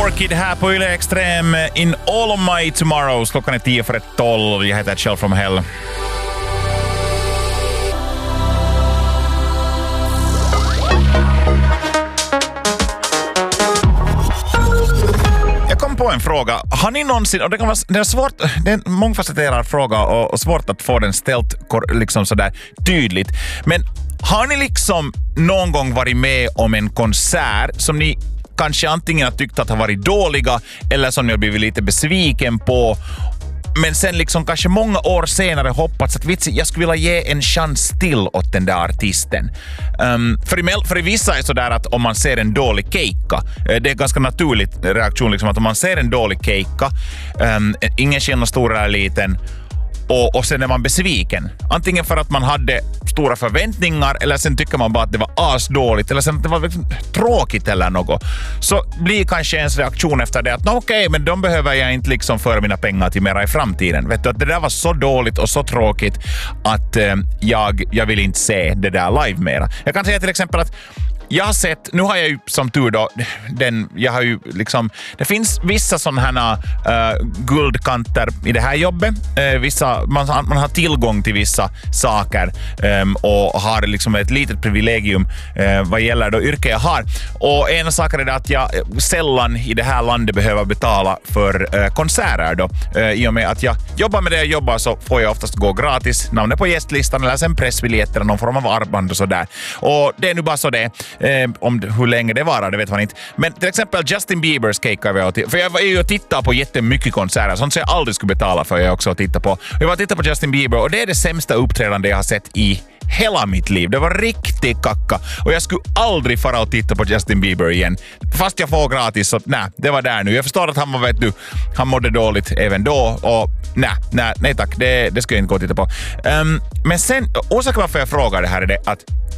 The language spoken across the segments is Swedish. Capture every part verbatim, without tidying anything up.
Orchid här på Yle Extrem. In all of my tomorrows. Klockan är tio för ett tolv. Jag heter Kjell from Hell. Jag kom på en fråga. Har ni någonsin, och det kan vara det är svårt, det är en mångfacetterad fråga och, och svårt att få den ställt liksom sådär tydligt. Men har ni liksom någon gång varit med om en konsert som ni kanske antingen har tyckt att har varit dåliga eller som ni har blivit lite besviken på, men sen liksom kanske många år senare hoppats att vitsi, jag skulle vilja ge en chans till åt den där artisten. Um, för, i, för i vissa är så där att om man ser en dålig keikka, det är en ganska naturlig reaktion liksom, att om man ser en dålig keikka, um, ingen skillnad stor eller liten, Och, och sen är man besviken. Antingen för att man hade stora förväntningar eller sen tycker man bara att det var asdåligt eller sen att det var liksom tråkigt eller något. Så blir kanske ens reaktion efter det att okej, okay, men de behöver jag inte liksom föra mina pengar till mera i framtiden. Vet du, att det där var så dåligt och så tråkigt att eh, jag, jag vill inte se det där live mera. Jag kan säga till exempel att jag har sett, nu har jag ju som tur då, den, jag har ju liksom, det finns vissa sådana här uh, guldkanter i det här jobbet. Uh, vissa, man, man har tillgång till vissa saker um, och har liksom ett litet privilegium uh, vad gäller då yrke jag har. Och en sak är det att jag sällan i det här landet behöver betala för uh, konserter då. Uh, I och med att jag jobbar med det jag jobbar så får jag oftast gå gratis, namnet på gästlistan eller sen pressbiljetter och någon form av armband och sådär. Och det är nu bara så det Eh, om hur länge det varar, det vet man inte. Men till exempel Justin Biebers cake var jag till, för jag var ju och tittade på jättemycket konserter, sånt som jag aldrig skulle betala för jag också att titta på. Jag var och tittade på Justin Bieber och det är det sämsta uppträdande jag har sett i hela mitt liv. Det var riktigt kacka och jag skulle aldrig fara och titta på Justin Bieber igen. Fast jag får gratis så nej, det var där nu. Jag förstår att han var, vet du, han mådde dåligt även då och nej, nej, nej tack, det, det ska jag inte gå och titta på. Um, men sen, orsaken varför jag frågar det här är det att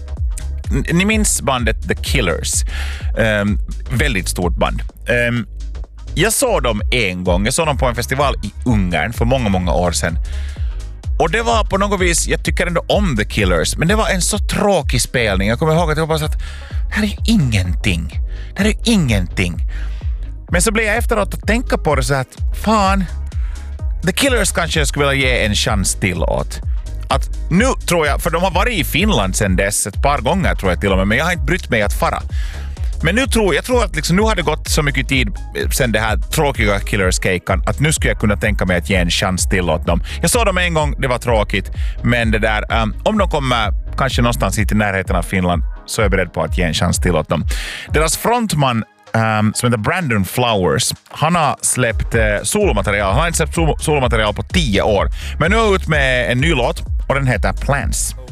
ni minns bandet The Killers. Um, väldigt stort band. Um, jag såg dem en gång. Jag såg dem på en festival i Ungern för många, många år sedan. Och det var på något vis, jag tycker ändå om The Killers, men det var en så tråkig spelning. Jag kommer ihåg att jag bara så att det här är ju ingenting. Det här är ju ingenting. Men så blev jag efteråt att tänka på det så att fan, The Killers kanske jag skulle vilja ge en chans till åt. Att nu tror jag, för de har varit i Finland sedan dess ett par gånger tror jag till och med, men jag har inte brytt mig att fara. Men nu tror jag tror att liksom, nu har det gått så mycket tid sedan det här tråkiga Killers-caken att nu skulle jag kunna tänka mig att ge en chans till åt dem. Jag såg dem en gång, det var tråkigt, men det där, um, om de kommer kanske någonstans hit i närheten av Finland så är jag beredd på att ge en chans till åt dem. Deras frontman Um, som heter Brandon Flowers. Han har släppt eh, solomaterial. Han har inte släppt sol- solomaterial på tio år. Men nu är ut med en ny låt och den heter Plans.